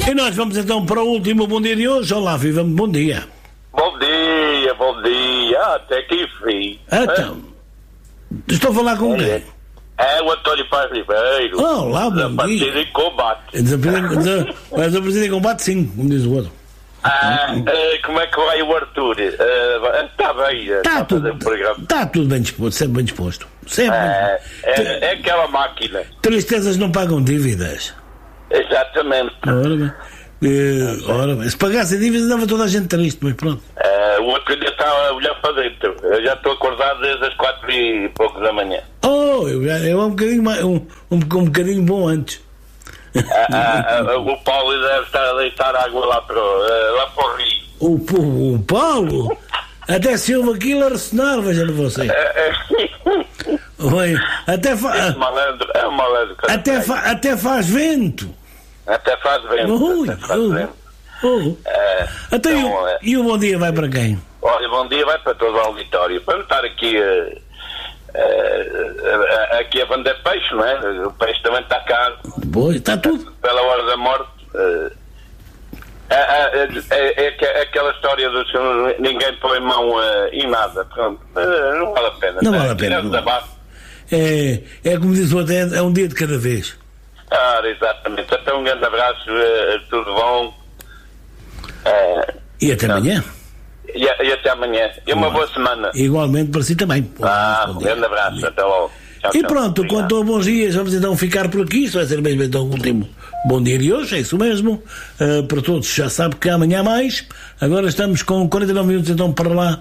E nós vamos então para o último bom dia de hoje. Olá, viva, bom dia. Bom dia. Até que enfim. Então, estou a falar com quem? É o António Paz Ribeiro. Olá, bom dia. Partida em combate. Desaparecido em combate, sim, como diz o outro. Como é que vai o Arthur? Está bem. Está tudo bem disposto, sempre bem disposto. É aquela máquina. Tristezas não pagam dívidas. Exatamente. Ora bem, se pagasse dívidas dava toda a gente triste, mas pronto. O outro dia está a olhar para dentro. Eu já estou acordado desde as 4 e pouco da manhã. Eu um bocadinho mais, um bocadinho bom antes. O Paulo deve estar a deitar água lá para o rio. O Paulo? Até se ouve aquilo a ressonar, veja você. Oi, até faz. É um malandro. Até faz vento. Até faz vento. E o bom dia vai para quem? Olha, bom dia vai para todo o auditório. Para não estar aqui aqui a vender peixe, não é? O peixe também está caro. Boa, está tudo. Pela hora da morte. É aquela história do ninguém põe mão em nada. Pronto, não vale a pena. Não vale a pena. É como diz o outro, é um dia de cada vez. Exatamente. Até um grande abraço, tudo bom. E até amanhã. E até amanhã. E uma boa semana. Igualmente para si também. Um grande abraço. Até logo. E pronto, obrigado. Quanto a bons dias, vamos então ficar por aqui. Isso vai ser mesmo então o último bom dia de hoje, é isso mesmo. Para todos, já sabe que amanhã mais. Agora estamos com 49 minutos então para lá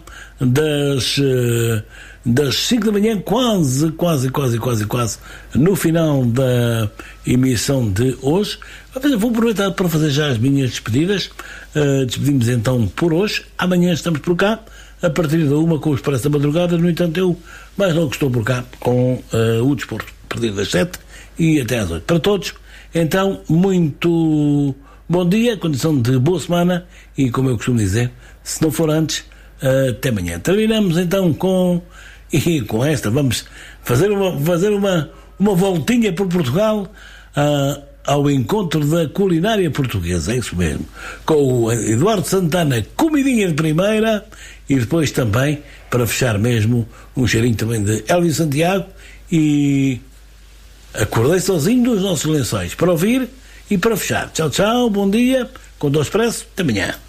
das 5 da manhã, quase no final da emissão de hoje. Vou aproveitar para fazer já as minhas despedidas. Despedimos então por hoje. Amanhã estamos por cá a partir da 1 com o Expresso da Madrugada. No entanto, eu mais logo estou por cá com o desporto, a partir das 7 e até às 8. Para todos, então, muito bom dia, condição de boa semana e, como eu costumo dizer, se não for antes, até amanhã. Terminamos então com esta, vamos fazer uma voltinha por Portugal ao encontro da culinária portuguesa, é isso mesmo, com o Eduardo Santana, comidinha de primeira, e depois também, para fechar mesmo, um cheirinho também de Elvis Santiago e Acordei Sozinho dos nossos lençóis, para ouvir e para fechar. Tchau, bom dia, com o Expresso, até amanhã.